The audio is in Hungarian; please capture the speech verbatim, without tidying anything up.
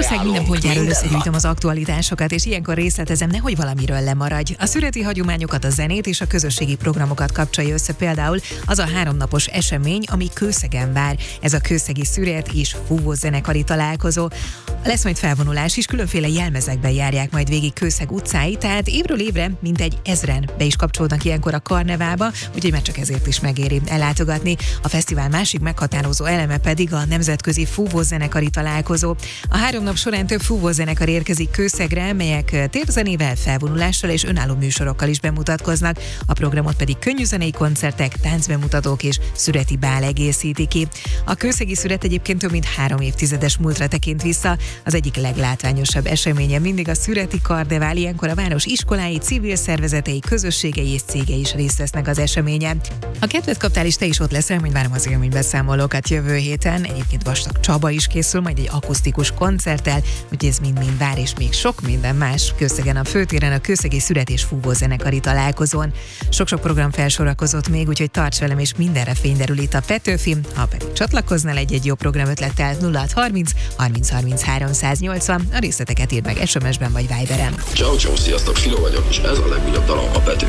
ország minden pontjáról összegyűjtöm az aktualitásokat, és ilyenkor részletezem, nehogy valamiről lemaradj. A szüreti hagyományokat, a zenét és a közösségi programokat kapcsolja össze például az a háromnapos esemény, ami Kőszegen vár. Ez a kőszegi szüret és fúvós zenekari találkozó. Lesz majd felvonulás is, különféle jelmezekben járják majd végig Kőszeg utcái, tehát évről évre mintegy ezren be is kapcsolódnak ilyenkor a karnevába, úgyhogy már csak ezért is megéri ellátogatni. A fesztivál másik meghatározó eleme pedig a nemzetközi fúvós zenekari találkozó. A három nap során több fúvós zenekar érkezik Kőszegre, melyek térzenével, felvonulással és önálló műsorokkal is bemutatkoznak. A programot pedig könnyűzenei koncertek, táncbemutatók és szüreti bál egészíti ki. A kőszegi szüret egyébként több mint három évtizedes múltra tekint vissza. Az egyik leglátványosabb eseménye mindig a szüreti karnevál, ilyenkor a város iskolái, civil szervezetei, közösségei és cégei is részt vesznek az eseményen. Ha kedvet kaptál és te is ott leszel, majd várom az élménybeszámolókat jövő héten. Egyébként Vastag Csaba is készül majd egy akusztikus koncerttel, úgyhogy ez mind-mind vár, és még sok minden más Kőszegen a főtéren, a kőszegi szüret és fúvós zenekari találkozón. Sok-sok program felsorakozott még, úgyhogy tarts velem, és mindenre fény derül itt a Petőfi. Ha pedig csatlakoznál egy-egy jó programötlettel, nulla hat harminc harminc harminc háromszáznyolcvan, a részleteket írd meg es em es-ben vagy Viberen. Ciao, ciao, sziasztok, Filo vagyok, és ez a legújabb dalom a Petőfi.